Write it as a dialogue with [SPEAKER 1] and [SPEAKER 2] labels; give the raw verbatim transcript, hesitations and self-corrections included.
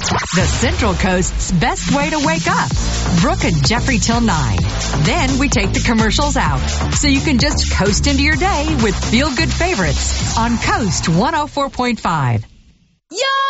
[SPEAKER 1] The Central Coast's best way to wake up. Brooke and Jeffrey till nine. Then we take the commercials out, so you can just coast into your day with feel-good favorites on Coast one oh four point five.
[SPEAKER 2] Yo!